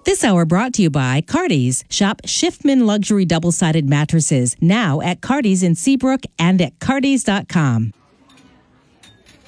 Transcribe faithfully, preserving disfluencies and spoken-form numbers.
This hour brought to you by Cardi's. Shop Schiffman Luxury Double-Sided Mattresses now at Cardi's in Seabrook and at cardis dot com.